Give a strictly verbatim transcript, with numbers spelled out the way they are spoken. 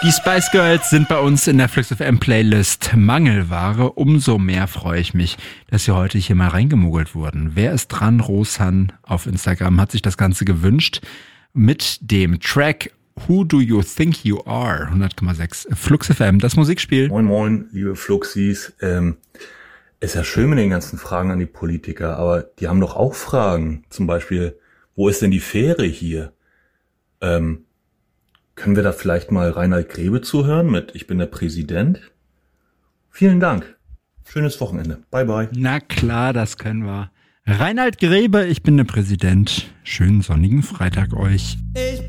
Die Spice Girls sind bei uns in der Flux F M Playlist Mangelware. Umso mehr freue ich mich, dass sie heute hier mal reingemogelt wurden. Wer ist dran? Rosan auf Instagram hat sich das Ganze gewünscht mit dem Track Who Do You Think You Are? hundert Komma sechs Flux F M, das Musikspiel. Moin moin, liebe Fluxis. Ähm, ist ja schön mit den ganzen Fragen an die Politiker, aber die haben doch auch Fragen. Zum Beispiel, wo ist denn die Fähre hier? Ähm, Können wir da vielleicht mal Reinhard Grebe zuhören mit Ich bin der Präsident? Vielen Dank. Schönes Wochenende. Bye, bye. Na klar, das können wir. Reinhard Grebe, ich bin der Präsident. Schönen sonnigen Freitag euch. Ich